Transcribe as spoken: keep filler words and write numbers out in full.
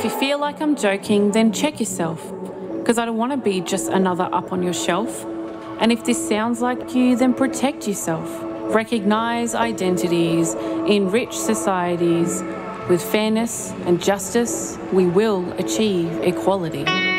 if you feel like I'm joking, then check yourself, because I don't want to be just another up on your shelf. And if this sounds like you, then protect yourself. Recognise identities, enrich societies. With fairness and justice, we will achieve equality.